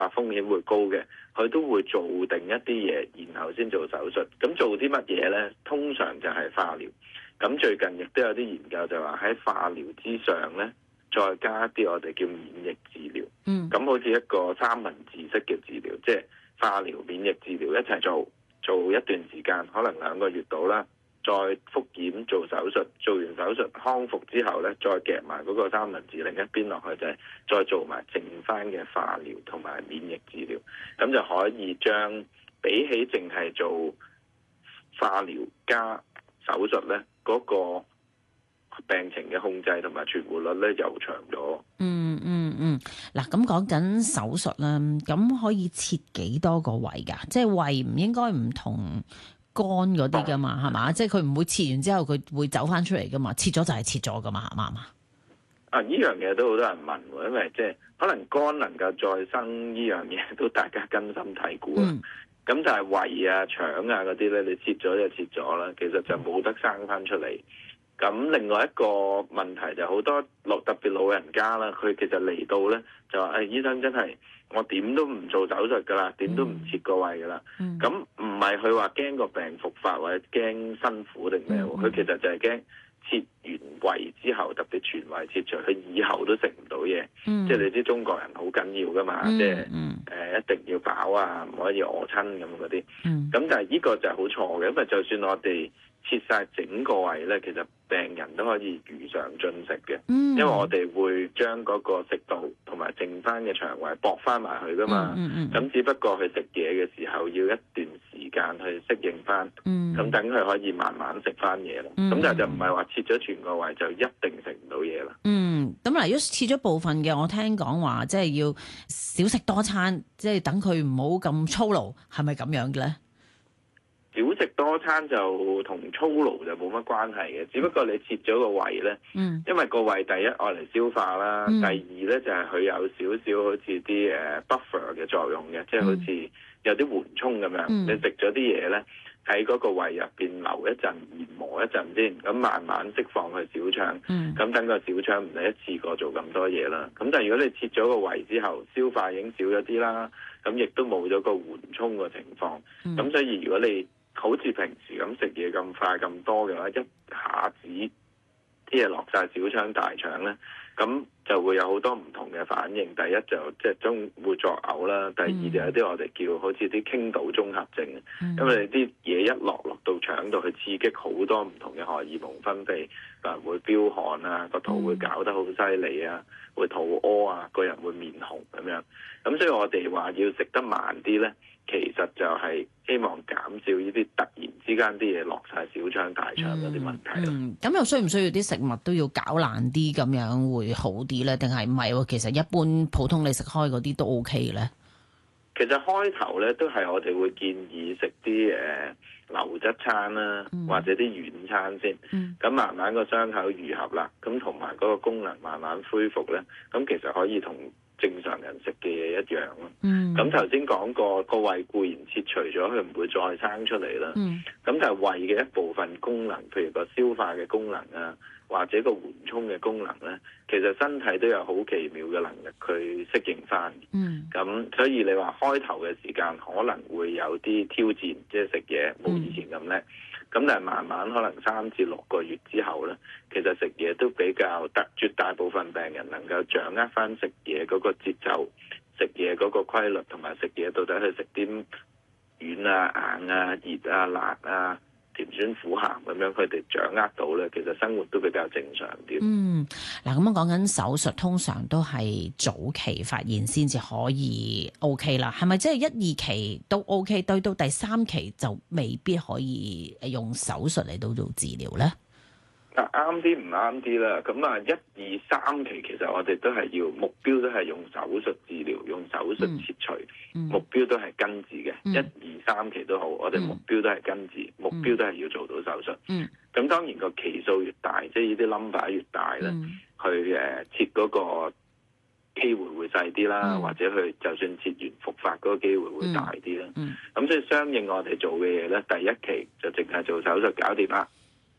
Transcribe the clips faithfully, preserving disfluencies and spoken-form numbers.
發風險會高嘅，佢都會做定一啲嘢，然後先做手術。咁做啲乜嘢呢？通常就係化療。咁最近亦都有啲研究就話喺化療之上呢，再加啲我哋叫免疫治療。 嗯， 咁好似一個三文治式嘅治療，即係化療、免疫治療一齊做，做一段時間，可能兩個月到啦。再復檢做手術，做完手術康復之後咧，再夾埋嗰個三文治另一邊落去，就係再做埋剩翻嘅化療同埋免疫治療，咁就可以將比起淨係做化療加手術咧，嗰個病情嘅控制同埋存活率咧又長咗。 嗯嗯嗯，嗱咁講緊手術啦，咁可以切幾多個胃㗎？即係胃唔應該唔同肝嗰啲噶嘛，係嘛、哦？即係佢唔會切完之後佢會走翻出嚟噶嘛？切咗就係切咗噶嘛，係嘛？啊， 呢樣嘢都好多人問喎，因為即係可能肝能夠再生呢樣嘢，都大家根深蒂固啊。咁、嗯、就係胃啊、腸啊嗰啲咧，你切咗就切咗啦，其實就冇得生翻出嚟。咁另外一個問題就好多老特別老人家啦，佢其實嚟到咧就話：誒、哎、醫生真係我點都唔做手術㗎啦，點都唔切個胃㗎啦。咁唔係佢話驚個病復發或者驚辛苦定咩喎？佢、嗯、其實就係驚切完胃之後，特別全胃切除，佢以後都食唔到嘢。嗯、即係你知中國人好緊要㗎嘛，嗯、即係誒、呃、一定要飽啊，唔可以餓親咁嗰啲。咁、嗯、但係呢個就係好錯嘅，因為就算我哋切晒整個胃咧，其實病人都可以如常進食嘅，嗯、因為我哋會將嗰個食道同埋剩翻嘅腸胃駁翻埋去噶嘛。咁、嗯嗯嗯、只不過佢食嘢嘅時候要一段時間去適應翻，咁等佢可以慢慢食翻嘢咯。咁、嗯、但係就唔係話切咗全個胃就一定食唔到嘢啦。嗯， 咁嗱，如果切咗部分嘅，我聽講話即係要少食多餐，即係等佢唔好咁操勞，係咪咁樣嘅咧？ 少食多餐就同操勞就冇乜關係嘅，只不過你切咗個胃咧，嗯、因為個胃第一愛嚟消化啦，嗯、第二咧就係、是、佢有少少好似啲誒 buffer 嘅作用嘅，即、就、係、是、好似有啲緩衝咁樣。嗯、你食咗啲嘢咧喺嗰個胃入邊留一陣，研磨一陣先，咁慢慢釋放去小腸，咁、嗯、等個小腸唔使一次過做咁多嘢啦。咁但係如果你切咗個胃之後，消化已經少咗啲啦，咁亦都冇咗個緩衝嘅情況，咁、嗯、所以如果你好似平時咁食嘢咁快咁多嘅話，一下子啲嘢落晒小腸大腸咧，咁就會有好多唔同嘅反應。第一就即係中會作嘔啦，第二就有啲我哋叫好似啲傾倒綜合症，嗯、因為啲嘢一落落到腸度，去刺激好多唔同嘅荷爾蒙分泌，嗱會飆汗啊，個肚會搞得好犀利啊，會肚屙啊，個人會面紅咁樣。咁所以我哋話要食得慢啲咧。其實就係希望減少呢啲突然之間啲嘢落晒小腸大腸嗰啲問題咯。 嗯，咁、嗯、又需唔需要啲食物都要攪爛啲咁樣會好啲咧？定係唔係喎？其實一般普通你食開嗰啲都 OK 咧。 其實開頭咧都係我哋會建議食啲誒流質餐啦，嗯、或者啲軟餐先。咁、嗯、慢慢個傷口愈合啦，咁同埋嗰個功能慢慢恢復咧，咁其實可以同正常人食嘅嘢一樣咯。咁頭先講過個胃固然切除咗，佢唔會再生出嚟啦。咁、嗯、但係胃嘅一部分功能，譬如個消化嘅功能啊，或者個緩衝嘅功能咧，其實身體都有好奇妙嘅能力去適應翻。咁、嗯、所以你話開頭嘅時間可能會有啲挑戰，即係食嘢冇以前咁叻。咁、嗯、但係慢慢可能三至六個月之後咧，其實食嘢都比較得，絕大部分病人能夠掌握翻食嘢嗰個節奏。食嘢嗰個規律，同埋食嘢到底去食啲軟啊、硬啊、熱啊、辣啊、甜酸苦鹹咁樣，佢哋掌握到咧，其實生活都比較正常啲。嗯， 嗱咁樣講緊手術，通常都係早期發現先至可以 OK 啦。係咪即係一二期都 OK，對到第三期就未必可以用手術嚟到做治療咧？ 嗱，啱啲唔啱啲啦，咁啊一二三期其實我哋都係要目標都係用手術治療，用手術切除，嗯、目標都係根治嘅。一二三期都好，我哋目標都係根治，嗯、目標都係要做到手術。咁、嗯、當然個期數越大，即係呢啲 number 越大咧，嗯、去誒切嗰個機會會細啲啦，嗯、或者佢就算切完復發嗰個機會會大啲啦。咁、嗯嗯、所以相應我哋做嘅嘢咧，第一期就淨係做手術搞掂啦。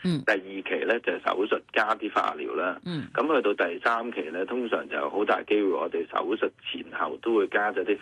嗯、 第二期咧就係、手術加啲化療啦。咁、嗯、去到第三期咧，通常就好大機會我哋手術前後都會加咗啲